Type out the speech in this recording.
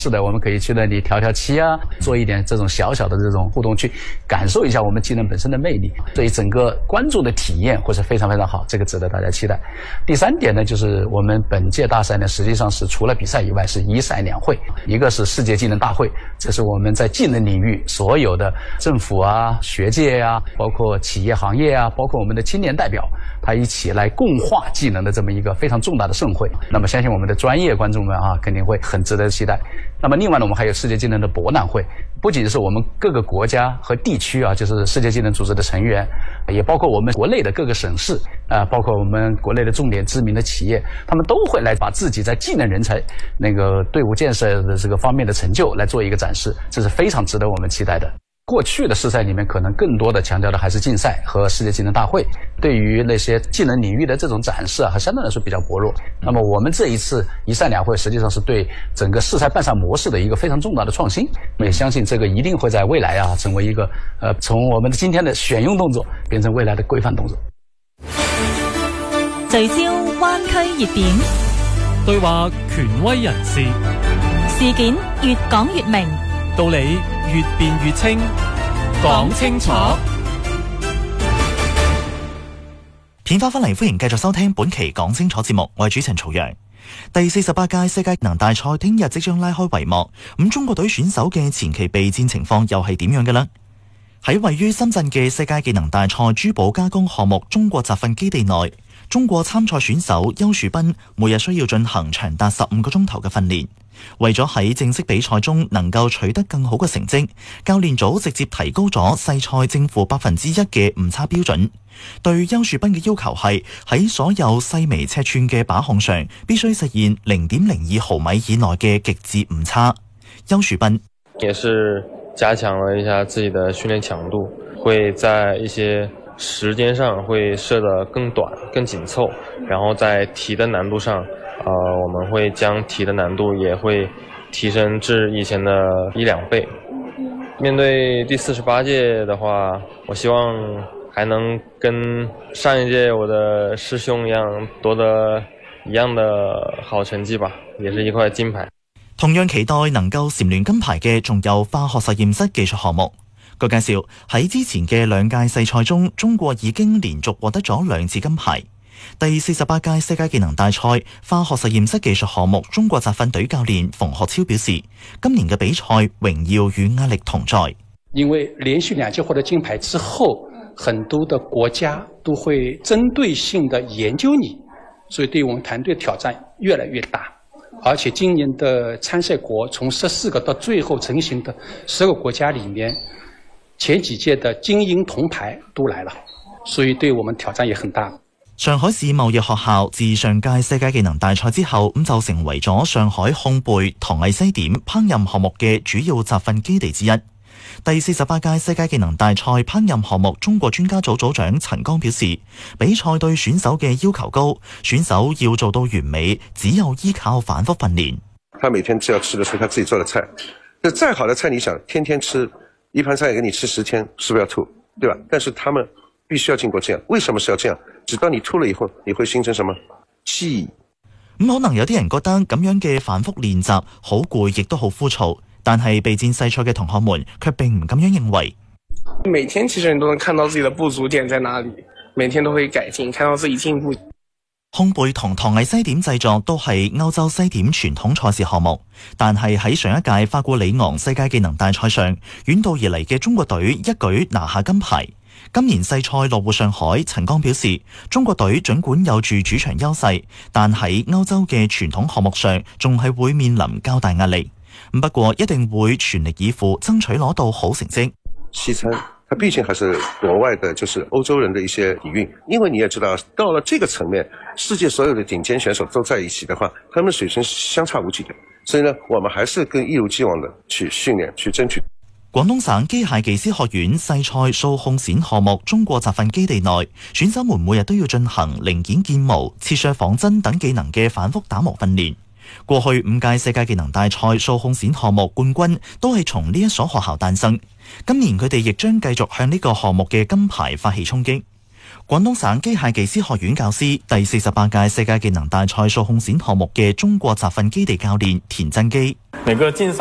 是的，我们可以去那里调调漆啊，做一点这种小小的这种互动，去感受一下我们技能本身的魅力。所以整个关注的体验会是非常非常好，这个值得大家期待。第3点呢，就是我们本届大赛呢，实际上是除了比赛以外是1赛2会，一个是世界技能大会，这是我们在技能领域所有的政府啊、学界啊，包括企业行业啊，包括我们的青年代表，他一起来共话技能的这么一个非常重大的盛会。那么相信我们的专业观众们啊，肯定会很值得期待。那么另外呢，我们还有世界技能的博览会，不仅是我们各个国家和地区啊，就是世界技能组织的成员，也包括我们国内的各个省市包括我们国内的重点知名的企业，他们都会来把自己在技能人才那个队伍建设的这个方面的成就来做一个展示，这是非常值得我们期待的。过去的世赛里面，可能更多的强调的还是竞赛和世界技能大会，对于那些技能领域的这种展示还相对来说比较薄弱。那么我们这一次1赛2会，实际上是对整个世赛办赛模式的一个非常重大的创新。也相信这个一定会在未来成为一个从我们今天的选用动作变成未来的规范动作。 聚焦灣區熱點， 對話權威人士， 事件越講越明， 道理越辯越清，講清楚。 片花翻嚟，歡迎繼續收聽本期講清楚節目，我係主持人曹陽。第48屆世界技能大賽聽日即將拉開帷幕，咁中國隊選手嘅前期備戰情況又係點樣嘅呢？喺位於深圳嘅世界技能大賽珠寶加工項目中國集訓基地內，中國參賽選手邱樹斌每日需要進行長達15個鐘頭嘅訓練。為咗喺正式比賽中能夠取得更好嘅成績，教練組直接提高咗細賽正負1%嘅誤差標準。對邱樹斌嘅要求係喺所有細微尺寸嘅把項上必須實現0.02毫米以內嘅極致誤差。邱樹斌也是加強了一下自己的訓練強度，會在一些時間上會設得更短更緊湊，然後在題的難度上我們會將題的難度也會提升至以前的1-2倍。面對第48屆的話，我希望還能跟上一屆我的師兄一樣奪得一樣的好成績吧，也是一塊金牌。 同樣期待能夠蟬聯金牌嘅仲有化學實驗室技術項目。據介紹，喺之前嘅2屆世賽中，中國已經連續獲得咗2次金牌。第48屆世界技能大賽化學實驗室技術項目，中國集訓隊教練馮學超表示，今年嘅比賽榮耀與壓力同在。 因為連續2屆獲得金牌之後，很多的國家都會針對性的研究你，所以對我們團隊挑戰越來越大。而且今年的參賽國從14個到最後成型的10個國家裡面，前幾屆的金銀銅牌都來了，所以對我們挑戰也很大。 上海市貿易學校自上屆世界技能大賽之後，就成為咗上海烘焙、糖藝西點、烹飪項目嘅主要集訓基地之一。第48屆世界技能大賽烹飪項目中國專家組組長陳剛表示，比賽對選手嘅要求高，選手要做到完美，只有依靠反覆訓練。 他每天只要吃的是他自己做的菜，這再好的菜你想天天吃一盤菜給你吃10天，是不是要吐，對吧？但是他們必須要經過這樣，為什麼是要這樣？直到你吐了以後，你會形成什麼記憶。 可能有啲人覺得咁樣嘅反覆練習好攰，亦都好枯燥。但係備戰世賽嘅同學們卻並唔咁樣認為。 每天其實你都能看到自己的不足點在哪裡，每天都會改進，看到自己進步。 烘焙同糖藝西點製作都係歐洲西點傳統賽事項目，但係喺上一屆法國里昂世界技能大賽上，遠道而嚟嘅中國隊一舉拿下金牌。今年世賽落戶上海，陳剛表示，中國隊儘管有住主場優勢，但喺歐洲嘅傳統項目上仲係會面臨較大壓力。不過一定會全力以赴爭取攞到好成績。 西餐它畢竟還是國外的，就是歐洲人的一些底蘊，因為你也知道到了這個層面，世界所有的頂尖選手都在一起的話，他們水平相差無幾的。所以呢，我們還是更一如既往的去訓練，去爭取。 廣東省機械技師學院細賽數控線項目中國集訓基地內，選手們每日都要進行零件建模、切削仿真等技能嘅反覆打磨訓練。過去5屆世界技能大賽數控線項目冠軍都係從呢一所學校誕生，今年佢哋亦將繼續向呢個項目嘅金牌發起衝擊。 廣東省機械技師學院教師、第48屆世界技能大賽數控線項目嘅中國集訓基地教練田真基。 每個競賽